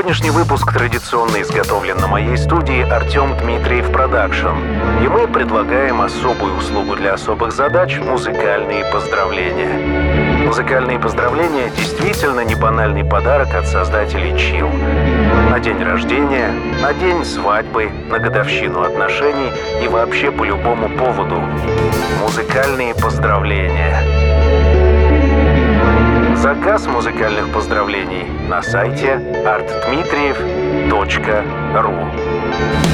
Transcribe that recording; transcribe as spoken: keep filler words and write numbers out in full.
Сегодняшний выпуск традиционно изготовлен на моей студии Артем Дмитриев Продакшн. И мы предлагаем особую услугу для особых задач — музыкальные поздравления. Музыкальные поздравления — действительно не банальный подарок от создателей Chill. На день рождения, на день свадьбы, на годовщину отношений и вообще по любому поводу. Музыкальные поздравления. Заказ музыкальных поздравлений на сайте арт дмитриев точка ру.